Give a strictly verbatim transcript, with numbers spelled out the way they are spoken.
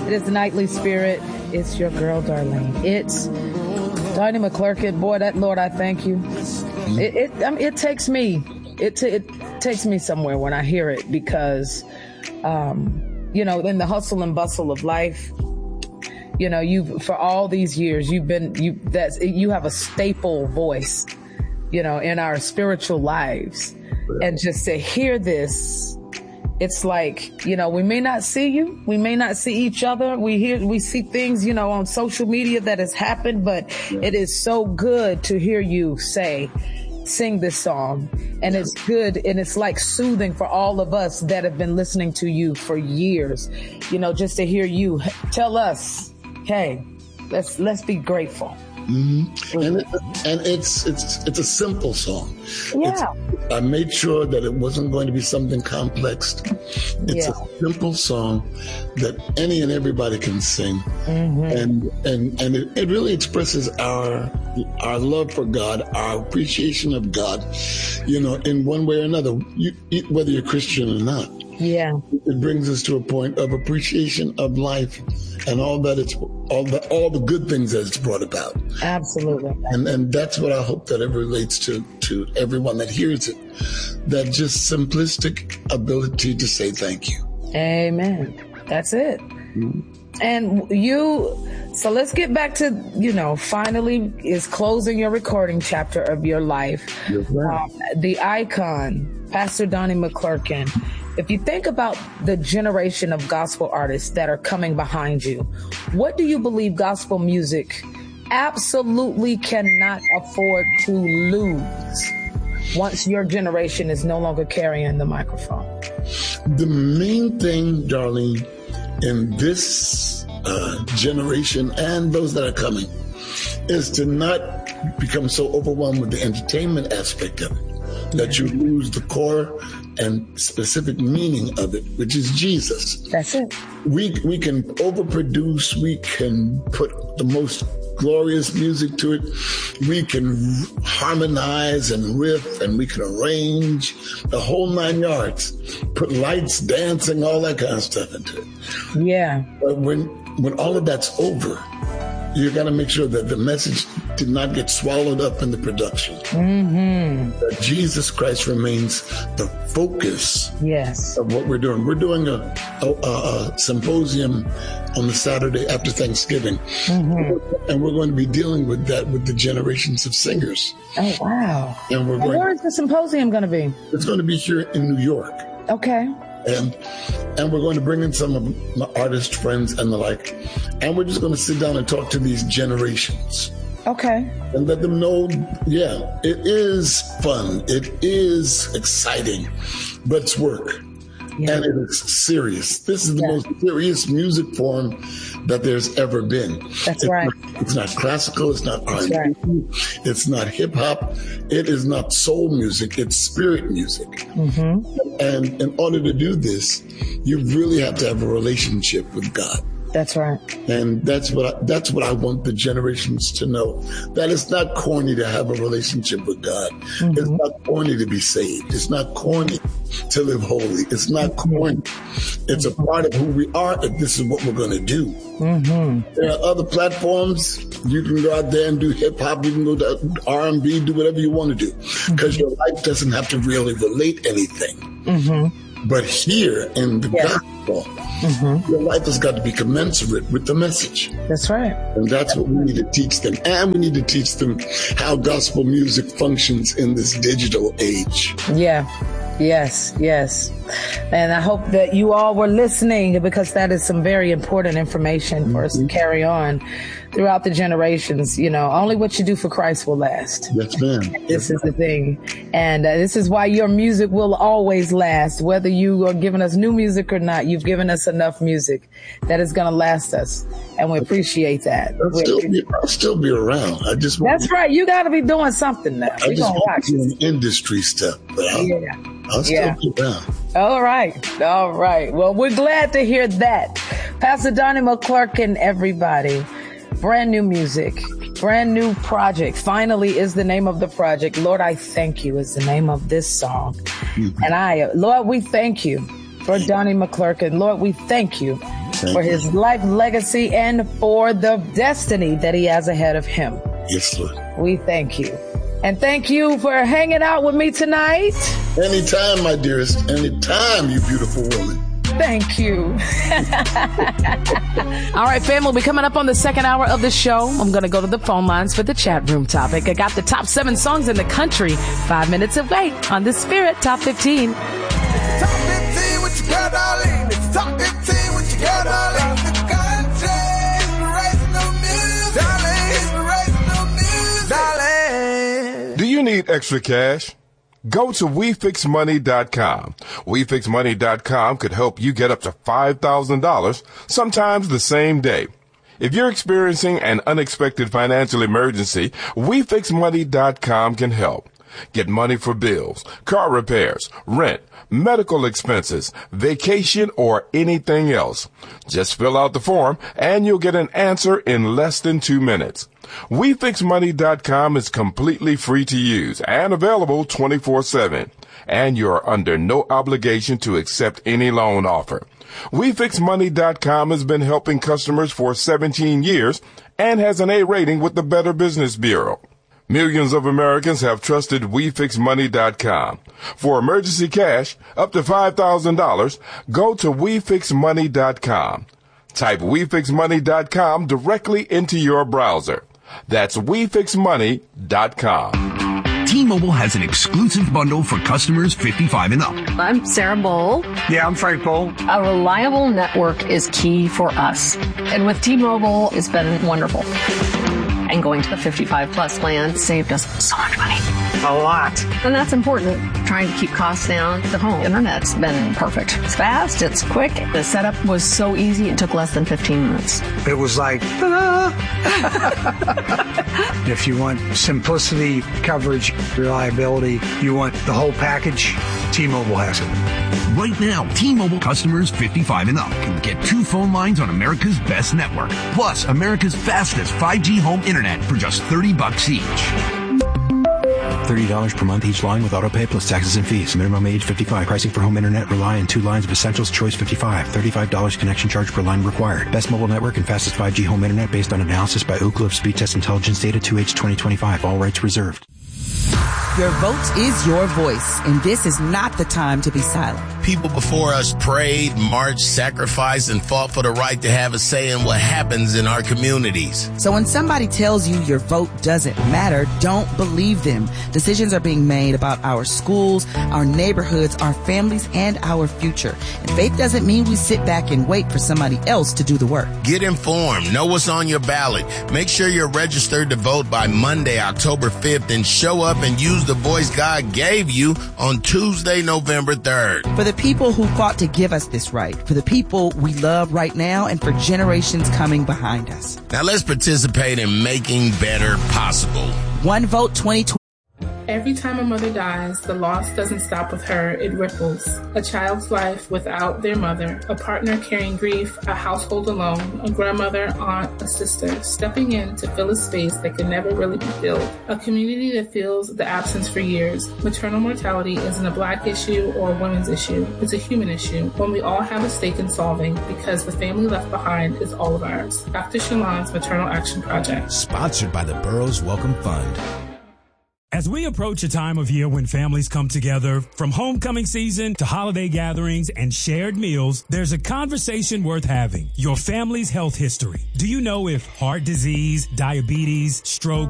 It is Nightly Spirit. It's your girl, Darlene. It's Donnie McClurkin. Boy, that Lord, I thank you. It it, I mean, it takes me, it, t- it takes me somewhere when I hear it because, um, you know, in the hustle and bustle of life, you know, you for all these years, you've been, you that's you have a staple voice, you know, in our spiritual lives. And just to hear this, it's like, you know, we may not see you. We may not see each other. We hear, we see things, you know, on social media that has happened, but yeah. It is so good to hear you say, sing this song. And yeah. It's good. And it's like soothing for all of us that have been listening to you for years, you know, just to hear you tell us, hey, let's, let's be grateful. Mm-hmm. And, it, and it's it's it's a simple song. Yeah, it's, I made sure that it wasn't going to be something complex. It's yeah. a simple song that any and everybody can sing, mm-hmm. and and and it, it really expresses our our love for God, our appreciation of God. You know, in one way or another, you, whether you're Christian or not. Yeah, it brings us to a point of appreciation of life and all that it's all the all the good things that it's brought about. Absolutely, and and that's what I hope that it relates to to everyone that hears it. That just simplistic ability to say thank you. Amen. That's it. Mm-hmm. And you, so let's get back to, you know, finally is closing your recording chapter of your life. Yes, um, the icon, Pastor Donnie McClurkin. If you think about the generation of gospel artists that are coming behind you, what do you believe gospel music absolutely cannot afford to lose once your generation is no longer carrying the microphone? The main thing, Darlene, in this uh, generation and those that are coming is to not become so overwhelmed with the entertainment aspect of it that you lose the core and specific meaning of it, which is Jesus. That's it. We we can overproduce. We can put the most glorious music to it. We can harmonize and riff, and we can arrange the whole nine yards. Put lights, dancing, all that kind of stuff into it. Yeah. But when when all of that's over, you got to make sure that the message did not get swallowed up in the production. Mm-hmm. That Jesus Christ remains the focus yes. of what we're doing. We're doing a, a, a, a symposium on the Saturday after Thanksgiving. Mm-hmm. And we're going to be dealing with that with the generations of singers. Oh, wow. And we're and going, where is the symposium going to be? It's going to be here in New York. Okay. And and we're going to bring in some of my artist friends and the like. And we're just going to sit down and talk to these generations. Okay. And let them know, yeah, it is fun. It is exciting, but it's work. Yeah. And it is serious. This is the yeah. most serious music form that there's ever been. That's it's right. Not, it's not classical. It's not R and B. Right. It's not hip hop. It is not soul music. It's spirit music. Mm-hmm. And in order to do this, you really have to have a relationship with God. That's right. And that's what I, that's what I want the generations to know. That it's not corny to have a relationship with God. Mm-hmm. It's not corny to be saved. It's not corny to live holy. It's not corny. It's a part of who we are if this is what we're going to do. Mm-hmm. There are other platforms. You can go out there and do hip hop. You can go to R and B, do whatever you want to do. Because mm-hmm. your life doesn't have to really relate anything. Mm-hmm. But here in the yes. gospel, mm-hmm. your life has got to be commensurate with the message. That's right. And that's what we need to teach them. And we need to teach them how gospel music functions in this digital age. Yeah. Yes, yes. And I hope that you all were listening, because that is some very important information for mm-hmm. us to carry on throughout the generations. You know, only what you do for Christ will last. Yes, ma'am. This yes, is the thing. And uh, this is why your music will always last. Whether you are giving us new music or not, you've given us enough music that is going to last us. And we appreciate that. I'll still be, I'll still be around. I just That's to, right. You got to be doing something now. I we just want to watch do industry stuff. But I'll, yeah. I'll still yeah. be around. All right. All right. Well, we're glad to hear that. Pastor Donnie McClurkin, everybody. Brand new music, brand new project. Finally is the name of the project. Lord, I thank you is the name of this song. Mm-hmm. And I, Lord, we thank you for Donnie McClurkin. Lord, we thank you Thank for you. his life legacy and for the destiny that he has ahead of him. Yes, Lord. We thank you. And thank you for hanging out with me tonight. Anytime, my dearest. Anytime, you beautiful woman. Thank you. All right, fam, we'll be coming up on the second hour of the show. I'm going to go to the phone lines for the chat room topic. I got the top seven songs in the country. Five minutes away on the Spirit Top fifteen. Top fifteen, what you got, darling? It's top fifteen, what you got, darling? The country, inspirational music, darling. Inspirational music, darling. Do you need extra cash? Go to we fix money dot com. we fix money dot com could help you get up to five thousand dollars, sometimes the same day. If you're experiencing an unexpected financial emergency, we fix money dot com can help. Get money for bills, car repairs, rent, medical expenses, vacation, or anything else. Just fill out the form and you'll get an answer in less than two minutes. we fix money dot com is completely free to use and available twenty-four seven. And you're under no obligation to accept any loan offer. we fix money dot com has been helping customers for seventeen years and has an A rating with the Better Business Bureau. Millions of Americans have trusted we fix money dot com. For emergency cash, up to five thousand dollars, go to we fix money dot com. Type we fix money dot com directly into your browser. That's we fix money dot com. T-Mobile has an exclusive bundle for customers fifty-five and up. I'm Sarah Bowl. Yeah, I'm Frank Bowl. A reliable network is key for us. And with T-Mobile, it's been wonderful. And going to the fifty-five plus plan saved us so much money. A lot. And that's important. Trying to keep costs down. The home internet's been perfect. It's fast. It's quick. The setup was so easy. It took less than fifteen minutes. It was like, ta-da! If you want simplicity, coverage, reliability, you want the whole package, T-Mobile has it. Right now, T-Mobile customers fifty-five and up can get two phone lines on America's best network, plus America's fastest five G home internet for just thirty bucks each. thirty dollars per month each line with autopay plus taxes and fees. Minimum age fifty-five. Pricing for home internet rely on two lines of Essentials Choice fifty-five. thirty-five dollars connection charge per line required. Best mobile network and fastest five G home internet based on analysis by Ookla of Speed Test Intelligence data two H twenty twenty-five. All rights reserved. Your vote is your voice, and this is not the time to be silent. People before us prayed, marched, sacrificed, and fought for the right to have a say in what happens in our communities. So when somebody tells you your vote doesn't matter, don't believe them. Decisions are being made about our schools, our neighborhoods, our families, and our future. And faith doesn't mean we sit back and wait for somebody else to do the work. Get informed. Know what's on your ballot. Make sure you're registered to vote by Monday, October fifth, and show up and use the voice God gave you on Tuesday, November third. For the people who fought to give us this right, for the people we love right now, and for generations coming behind us. Now let's participate in making better possible. One vote twenty twenty. Every time a mother dies, the loss doesn't stop with her, it ripples. A child's life without their mother, a partner carrying grief, a household alone, a grandmother, aunt, a sister, stepping in to fill a space that can never really be filled. A community that feels the absence for years. Maternal mortality isn't a black issue or a women's issue. It's a human issue, one we all have a stake in solving because the family left behind is all of ours. Doctor Shalon's Maternal Action Project. Sponsored by the Burroughs Welcome Fund. As we approach a time of year when families come together, from homecoming season to holiday gatherings and shared meals, there's a conversation worth having. Your family's health history. Do you know if heart disease, diabetes, stroke,